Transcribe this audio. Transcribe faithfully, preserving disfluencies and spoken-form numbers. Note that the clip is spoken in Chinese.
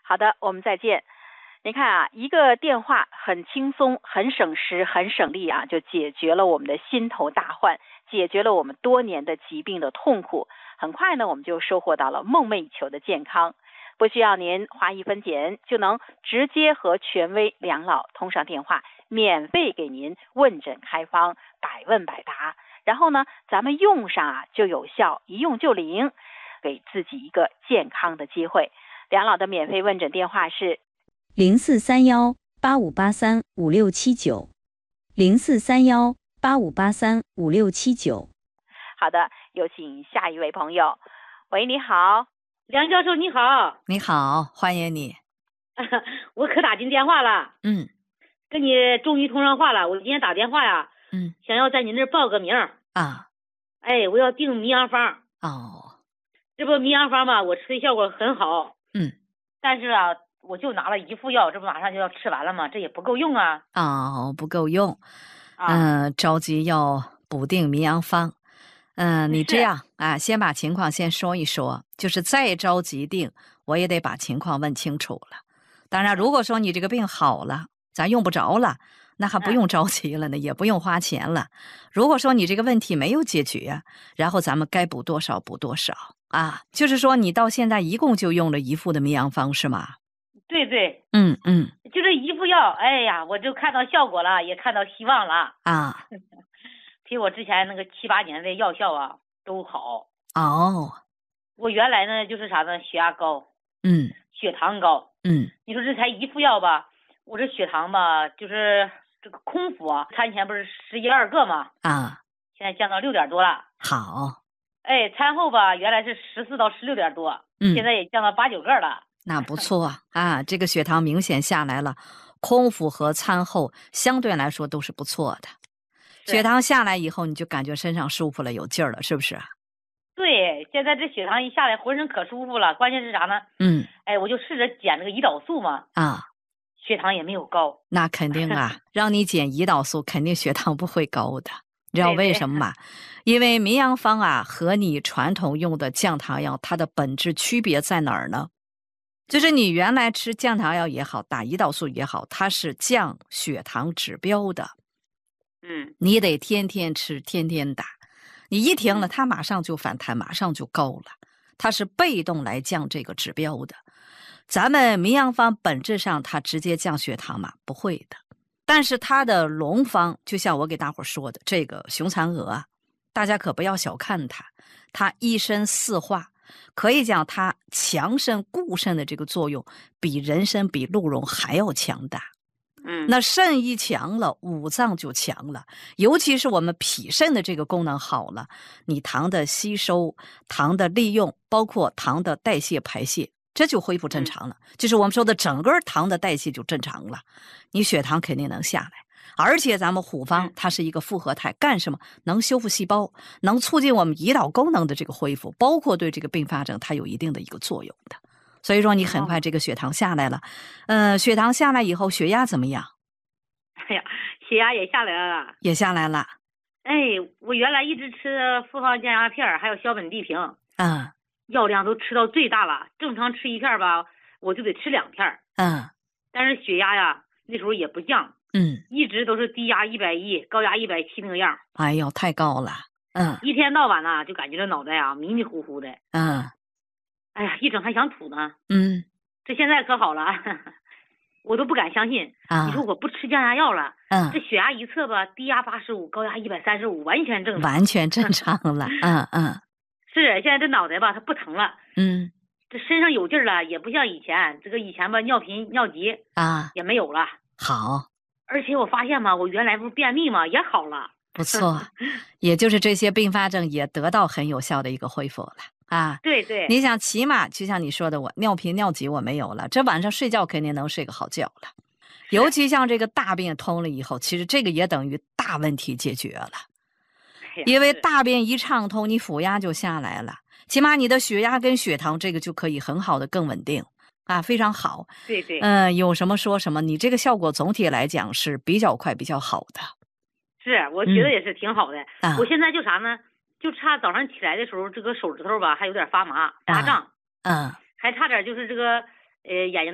好的，我们再见。你看啊，一个电话很轻松、很省时、很省力啊，就解决了我们的心头大患，解决了我们多年的疾病的痛苦。很快呢，我们就收获到了梦寐以求的健康。不需要您花一分钱，就能直接和权威梁老通上电话，免费给您问诊开方，百问百答。然后呢，咱们用上啊就有效，一用就灵，给自己一个健康的机会。梁老的免费问诊电话是零四三幺八五八三五六七九，零四三幺八五八三五六七九。 好的，有请下一位朋友。喂，你好， 梁教授，你好。 你好，欢迎你。 我可打进电话了。 嗯， 跟你终于通上话了。我今天打电话呀， 嗯， 想要在您这儿报个名啊。 哎，我要订迷阳方。 哦， 这不迷阳方吧，我吃的效果很好。 嗯， 但是啊，我就拿了一副药，这不马上就要吃完了吗？这也不够用啊。 哦，不够用。 啊、 嗯，着急要补订迷阳方。嗯，你这样啊，先把情况先说一说，就是再着急订，我也得把情况问清楚了。当然，如果说你这个病好了，咱用不着了，那还不用着急了呢，也不用花钱了。如果说你这个问题没有解决，然后咱们该补多少补多少啊。就是说你到现在一共就用了一副的迷阳方是吗？ 对对， 嗯嗯， 就这一副药，哎呀，我就看到效果了，也看到希望了啊。 比我之前那个七八年的药效啊都好。 哦， 我原来呢就是啥呢，血压高， 嗯， 血糖高， 嗯， 你说这才一副药吧，我这血糖吧就是这个空腹啊，餐前不是十一二个嘛， 啊， 现在降到六点多了。 好， 哎，餐后吧原来是十四到十六点多， 嗯， 现在也降到八九个了。 那不错啊，这个血糖明显下来了，空腹和餐后相对来说都是不错的。血糖下来以后，你就感觉身上舒服了，有劲儿了，是不是？ 对，现在这血糖一下来，浑身可舒服了。关键是啥呢？ 嗯， 哎，我就试着减这个胰岛素嘛， 啊， 血糖也没有高。 那肯定啊，让你减胰岛素，肯定血糖不会高的。你知道为什么吗？因为迷阳方啊和你传统用的降糖药，它的本质区别在哪儿呢？就是你原来吃降糖药也好，打胰岛素也好，它是降血糖指标的。 嗯， 你得天天吃，天天打，你一停了，它马上就反弹，马上就高了。它是被动来降这个指标的。咱们迷阳方本质上它直接降血糖嘛，不会的。但是它的龙方，就像我给大伙说的，这个熊蚕蛾啊，大家可不要小看它，它一身四化，可以讲它强肾固肾的这个作用，比人参、比鹿茸还要强大。 嗯， 那肾一强了，五脏就强了，尤其是我们脾肾的这个功能好了，你糖的吸收、糖的利用，包括糖的代谢排泄，这就恢复正常了。嗯、就是我们说的整个糖的代谢就正常了，你血糖肯定能下来。而且咱们虎方它是一个复合态，干什么？能修复细胞，能促进我们胰岛功能的这个恢复，包括对这个并发症它有一定的一个作用的。所以说你很快这个血糖下来了，呃，血糖下来以后，血压怎么样？ 哎呀，血压也下来了， 也下来了。 哎，我原来一直吃复方降压片，还有硝苯地平， 嗯， 药量都吃到最大了。正常吃一片吧，我就得吃两片。 嗯， 但是血压呀，那时候也不降， 嗯， 一直都是低压一百一，高压一百七那个样。 哎呦，太高了。嗯， 一天到晚呢，就感觉这脑袋呀迷迷糊糊的。 嗯。 哎呀，一整还想吐呢。 嗯， 这现在可好了，我都不敢相信。 啊， 你说我不吃降压药了， 嗯， 这血压一测吧，低压八十五，高压一百三十五，完全正常， 完全正常了。嗯嗯， 是现在这脑袋吧，它不疼了。 嗯， 这身上有劲儿了，也不像以前，这个以前吧，尿频尿急啊也没有了。 好， 而且我发现嘛，我原来不是便秘嘛，也好了。 不错，也就是这些并发症也得到很有效的一个恢复了。啊， 对对， 你想起码就像你说的，我尿频尿急我没有了，这晚上睡觉肯定能睡个好觉了。尤其像这个大便通了以后，其实这个也等于大问题解决了，因为大便一畅通，你腹压就下来了，起码你的血压跟血糖这个就可以很好的更稳定啊，非常好。 对对， 嗯、呃，有什么说什么，你这个效果总体来讲是比较快、比较好的。 是，我觉得也是挺好的。 嗯啊、 我现在就啥呢？就差早上起来的时候，这个手指头吧还有点发麻、发胀， 嗯， 还差点就是这个呃眼睛。